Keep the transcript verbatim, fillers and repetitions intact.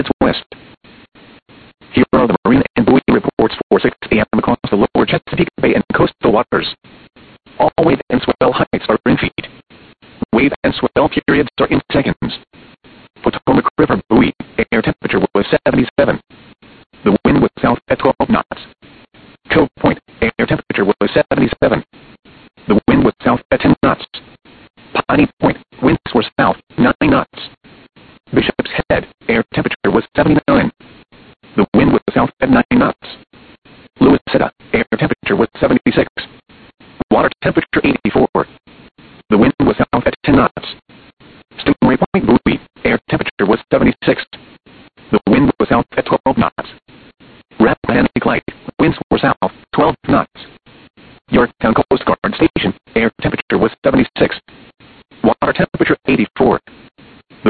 its west. Here are the marine and buoy reports for six A M across the lower Chesapeake Bay and coastal waters. All wave and swell heights are in feet. Wave and swell periods are in seconds. Potomac River buoy, air temperature was seventy-seven. The wind was south at twelve knots. Cove Point, air temperature was seventy-seven. The wind was south at ten knots. Piney Point, winds were south, nine knots. Bishop's Head, air temperature was seventy-nine. The wind was south at nine knots. Louisetta, air temperature was seventy-six. Water temperature eighty-four. The wind was south at ten knots. Stingray Point buoy, air temperature was seventy-six. The wind was south at twelve knots. Rappahannock Light,